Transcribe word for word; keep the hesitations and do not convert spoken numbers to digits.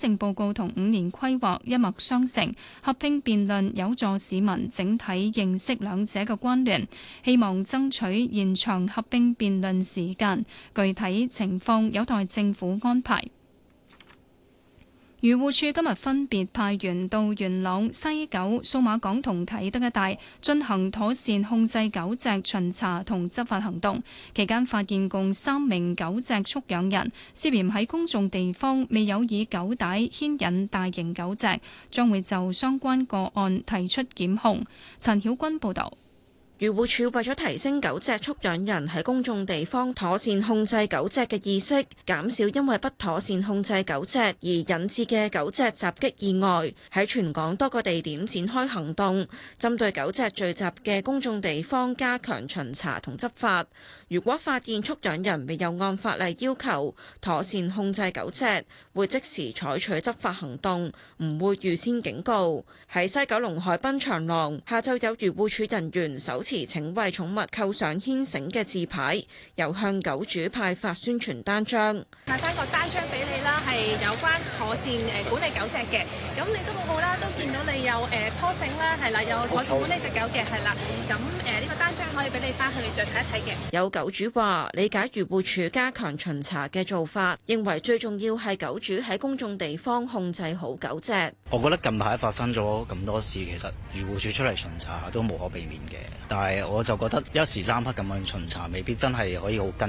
政報告同五年規劃一脈相承，合併辯論有助市民整體認識兩者嘅關聯，希望爭取延長合併辯論時間，具體情況有待政府安排。漁護署今日分別派員到元朗、西九、數碼港同啟德一帶進行妥善控制狗隻巡查同執法行動，期間發現共三名狗隻畜養人涉嫌喺公眾地方未有以狗帶牽引大型狗隻，將會就相關個案提出檢控。陳曉君報導。 漁護署為咗提升狗隻畜養人喺公眾地方妥善控制狗隻嘅意識，減少因為不妥善控制狗隻而引致嘅狗隻襲擊意外，喺全港多個地點展開行動，針對狗隻聚集嘅公眾地方加強巡查同執法。如果發現畜養人未有按法例要求妥善控制狗隻，會即時採取執法行動，唔會預先警告。喺西九龍海濱長廊，下晝有漁護署人員手持請為寵物扣上牽繩嘅字牌，又向狗主派發宣傳單張。 派翻個單張俾你啦，係有關妥善誒管理狗隻嘅。咁你都好好啦，都見到你有誒拖繩啦，係啦，有妥善管理隻狗嘅，係啦。咁誒呢個單張可以俾你翻去再睇一睇嘅。 有狗主話理解漁護署加強巡查嘅做法，認為最重要係狗主喺公眾地方控制好狗隻。 我覺得近排發生咗咁多事，其實漁護署出嚟巡查都無可避免嘅，但係我就覺得一時三刻咁樣巡查未必真係可以好跟